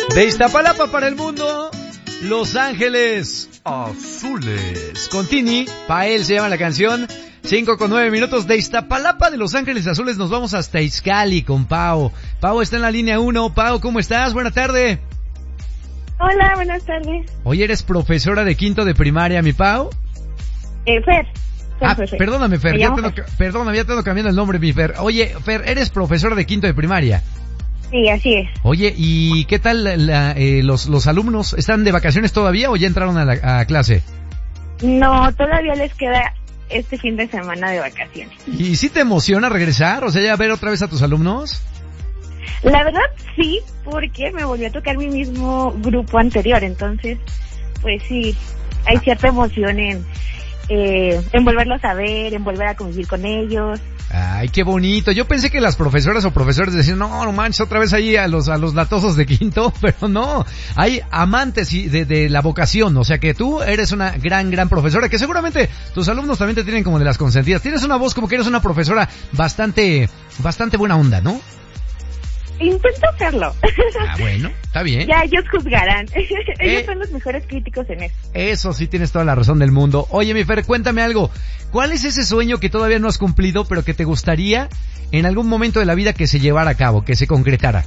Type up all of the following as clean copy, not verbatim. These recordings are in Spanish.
De Iztapalapa para el mundo, Los Ángeles Azules. Con Tini, Pael se llama la canción. 5:09 de Iztapalapa de Los Ángeles Azules nos vamos hasta Izcali con Pau. Pau está en la línea 1. Pau, ¿cómo estás? Buena tarde. Hola, buenas tardes. Oye, ¿eres profesora de quinto de primaria, mi Pau? Fer. Perdóname, Fer, ya te ando cambiando el nombre, mi Fer. Oye, Fer, ¿eres profesora de quinto de primaria? Sí, así es. Oye, ¿y qué tal los alumnos? ¿Están de vacaciones todavía o ya entraron a clase? No, todavía les queda este fin de semana de vacaciones. ¿Y sí te emociona regresar? O sea, ya ver otra vez a tus alumnos. La verdad sí, porque me volvió a tocar mi mismo grupo anterior, entonces, pues sí, hay cierta emoción en volverlos a ver, en volver a convivir con ellos. Ay, qué bonito. Yo pensé que las profesoras o profesores decían, no manches, otra vez ahí a los latosos de quinto, pero no. Hay amantes de la vocación, o sea que tú eres una gran profesora, que seguramente tus alumnos también te tienen como de las consentidas. Tienes una voz como que eres una profesora bastante buena onda, ¿no? Intento hacerlo. Ah, bueno, está bien. Ya ellos juzgarán. Ellos son los mejores críticos en eso. Eso sí, tienes toda la razón del mundo. Oye, mi Fer, cuéntame algo. ¿Cuál es ese sueño que todavía no has cumplido, pero que te gustaría en algún momento de la vida que se llevara a cabo, que se concretara?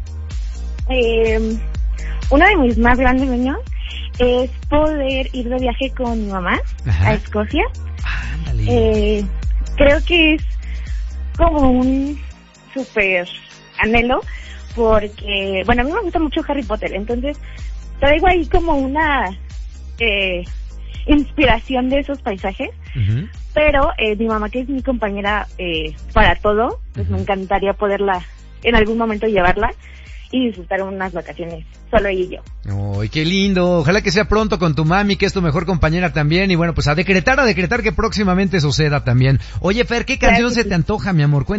Uno de mis más grandes sueños es poder ir de viaje con mi mamá. Ajá. A Escocia. Ándale. Creo que es como un súper anhelo, porque, bueno, a mí me gusta mucho Harry Potter, entonces traigo ahí como una inspiración de esos paisajes, uh-huh. Pero mi mamá, que es mi compañera para todo, pues uh-huh. Me encantaría poderla en algún momento llevarla y disfrutar unas vacaciones, solo ella y yo. ¡Ay, qué lindo! Ojalá que sea pronto con tu mami, que es tu mejor compañera también, y bueno, pues a decretar que próximamente suceda también. Oye, Fer, ¿qué canción se te antoja, mi amor?